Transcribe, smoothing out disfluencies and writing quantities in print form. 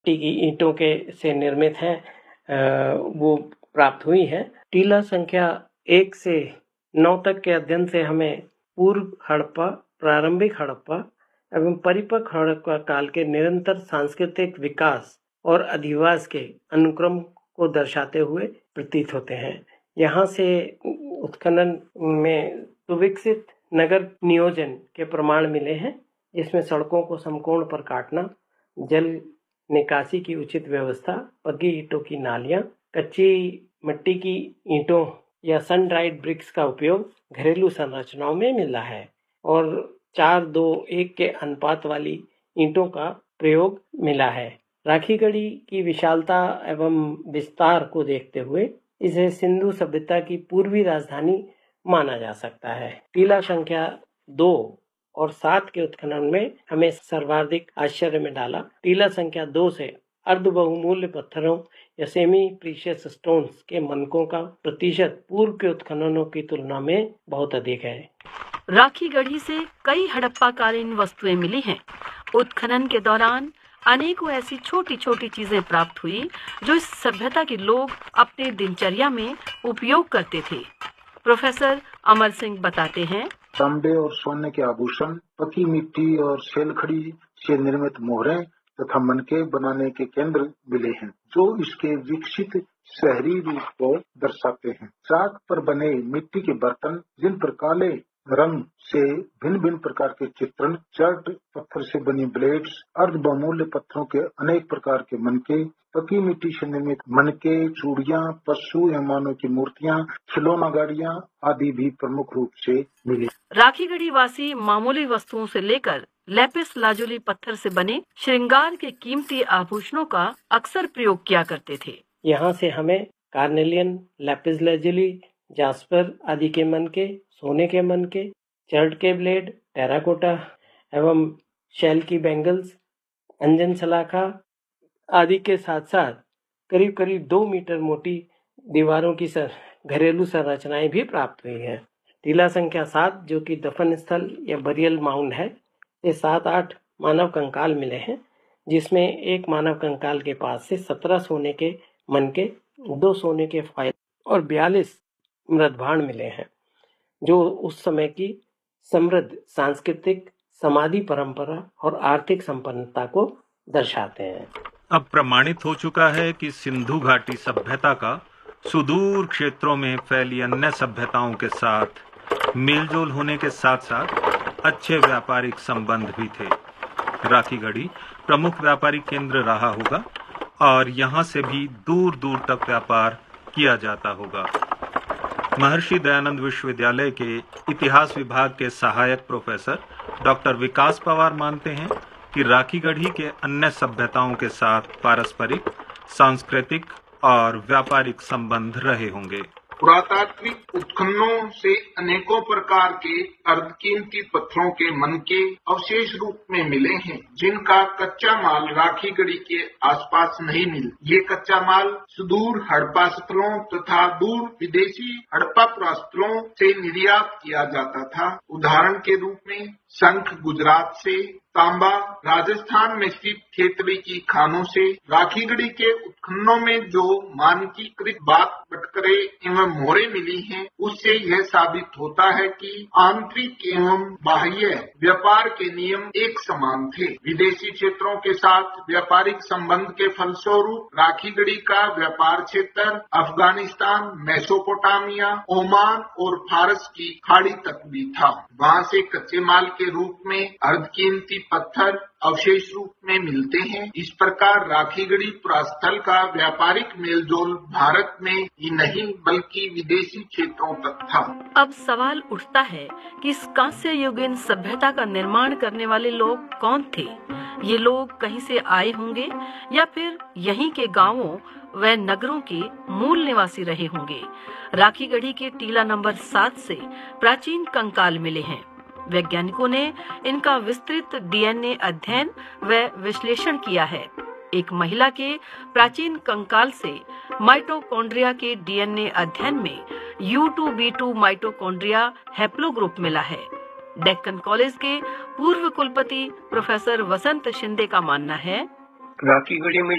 की ईंटों के से निर्मित हैं वो प्राप्त हुई है। टीला संख्या 1 से 9 तक के अध्ययन से हमें पूर्व हड़प्पा, प्रारंभिक हड़प्पा एवं परिपक्व हड़प्पा काल के निरंतर सांस्कृतिक विकास और अधिवास के अनुक्रम को दर्शाते हुए प्रतीत होते हैं। यहाँ से उत्खनन में सुविकसित नगर नियोजन के प्रमाण मिले हैं, जिसमें सड़कों को समकोण पर काटना, जल निकासी की उचित व्यवस्था, पक्की ईंटों की नालियां, कच्ची मिट्टी की ईंटों या सन ड्राइड ब्रिक्स का उपयोग घरेलू संरचनाओं में मिला है और 4:2:1 के अनुपात वाली ईंटों का प्रयोग मिला है। राखीगढ़ी की विशालता एवं विस्तार को देखते हुए इसे सिंधु सभ्यता की पूर्वी राजधानी माना जा सकता है। टीला संख्या 2 और 7 के उत्खनन में हमें सर्वाधिक आश्चर्य में डाला। टीला संख्या 2 से अर्ध बहुमूल्य पत्थरों या सेमी प्रीशियस स्टोन्स के मनकों का प्रतिशत पूर्व के उत्खननों की तुलना में बहुत अधिक है। राखीगढ़ी से कई हड़प्पाकालीन वस्तुएं मिली हैं। उत्खनन के दौरान अनेकों ऐसी छोटी छोटी चीजें प्राप्त हुई जो इस सभ्यता के लोग अपने दिनचर्या में उपयोग करते थे। प्रोफेसर अमर सिंह बताते हैं, तांबे और सोने के आभूषण, पकी मिट्टी और शैलखड़ी से निर्मित मोहरें तथा मनके बनाने के केंद्र मिले हैं, जो इसके विकसित शहरी रूप को दर्शाते हैं। चाक पर बने मिट्टी के बर्तन, जिन पर काले रंग से भिन्न भिन्न प्रकार के चित्रण, चर्ट पत्थर से बनी ब्लेड्स, अर्ध बहुमूल्य पत्थरों के अनेक प्रकार के मनके, पकी मिट्टी से निर्मित मनके, चूड़ियां, पशु एवं मानव की मूर्तियां, खिलौना गाड़ियां आदि भी प्रमुख रूप से मिले। राखीगढ़ी वासी मामूली वस्तुओं से लेकर लैपिस लाजुली पत्थर से बने श्रृंगार के कीमती आभूषणों का अक्सर प्रयोग किया करते थे। यहाँ से हमें कार्नेलियन, लैपिस लाजुली, जास्पर आदि के मनके, सोने के मनके, चर्ट के ब्लेड, टेराकोटा एवं शैल की बैंगल्स, अंजन सलाखा आदि के साथ साथ करीब करीब 2 मीटर मोटी दीवारों की घरेलू संरचनाएं भी प्राप्त हुई हैं। टीला संख्या 7, जो कि दफन स्थल या बरियल माउंड है, से 7-8 मानव कंकाल मिले हैं, जिसमें एक मानव कंकाल के पास से 17 सोने के मनके, 2 सोने के फाइल और 42 मृदभांड मिले हैं, जो उस समय की समृद्ध सांस्कृतिक, समाधि परंपरा और आर्थिक संपन्नता को दर्शाते हैं। अब प्रमाणित हो चुका है कि सिंधु घाटी सभ्यता का सुदूर क्षेत्रों में फैली अन्य सभ्यताओं के साथ मेलजोल होने के साथ साथ अच्छे व्यापारिक संबंध भी थे। राखीगढ़ी प्रमुख व्यापारिक केंद्र रहा होगा और यहाँ से भी दूर दूर तक व्यापार किया जाता होगा। महर्षि दयानंद विश्वविद्यालय के इतिहास विभाग के सहायक प्रोफेसर डॉक्टर विकास पवार मानते हैं कि राखीगढ़ी के अन्य सभ्यताओं के साथ पारस्परिक, सांस्कृतिक और व्यापारिक संबंध रहे होंगे। पुरातात्विक उत्खननों से अनेकों प्रकार के अर्धकीमती पत्थरों के मनके अवशेष रूप में मिले हैं, जिनका कच्चा माल राखीगढ़ी के आसपास नहीं मिला। ये कच्चा माल सुदूर हड़प्पा स्थलों तथा दूर विदेशी हड़प्पा पुरास्थलों से निर्यात किया जाता था। उदाहरण के रूप में शंख गुजरात से, तांबा राजस्थान में स्थित खेतड़ी की खानों से। राखीगढ़ी के उत्खननों में जो मानकीकृत बात बटकरे एवं मोहरें मिली हैं, उससे यह साबित होता है कि आंतरिक एवं बाह्य व्यापार के नियम एक समान थे। विदेशी क्षेत्रों के साथ व्यापारिक संबंध के फलस्वरूप राखीगढ़ी का व्यापार क्षेत्र अफगानिस्तान, मेसोपोटामिया, ओमान और फारस की खाड़ी तक भी था। वहाँ से कच्चे माल के रूप में अर्धकीमती पत्थर अवशेष रूप में मिलते हैं। इस प्रकार राखीगढ़ी पुरास्थल का व्यापारिक मेलजोल भारत में ही नहीं बल्कि विदेशी क्षेत्रों तक था। अब सवाल उठता है कि इस कांस्य युगीन सभ्यता का निर्माण करने वाले लोग कौन थे? ये लोग कहीं से आए होंगे या फिर यहीं के गांवों व नगरों के मूल निवासी रहे होंगे। राखीगढ़ी के टीला नंबर 7 से प्राचीन कंकाल मिले हैं। वैज्ञानिकों ने इनका विस्तृत डीएनए अध्ययन व विश्लेषण किया है। एक महिला के प्राचीन कंकाल से माइटोकॉन्ड्रिया के डीएनए अध्ययन में U2B2 माइटोकॉन्ड्रिया हैप्लोग्रुप मिला है। डेक्कन कॉलेज के पूर्व कुलपति प्रोफेसर वसंत शिंदे का मानना है, राखीगढ़ी में